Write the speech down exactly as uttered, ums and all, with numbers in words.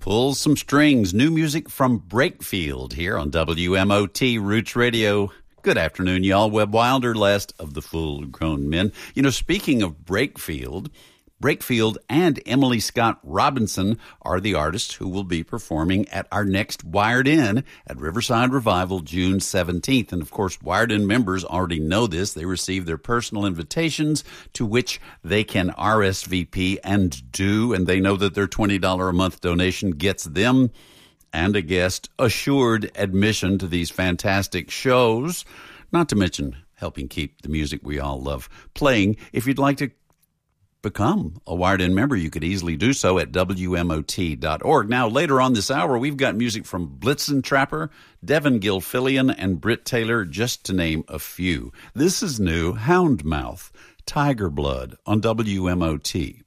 Pull some strings. New music from Breakfield here on W M O T Roots Radio. Good afternoon, y'all. Webb Wilder, last of the full-grown men. You know, speaking of Breakfield, Breakfield and Emily Scott Robinson are the artists who will be performing at our next Wired In at Riverside Revival June seventeenth. And, of course, Wired In members already know this. They receive their personal invitations to which they can R S V P and do, and they know that their twenty dollars a month donation gets them and a guest assured admission to these fantastic shows, not to mention helping keep the music we all love playing. If you'd like to become a Wired In member, you could easily do so at W M O T dot org. Now, later on this hour, we've got music from Blitzen Trapper, Devin Gilfillian, and Britt Taylor, just to name a few. This is new Houndmouth, Tiger Blood on W M O T.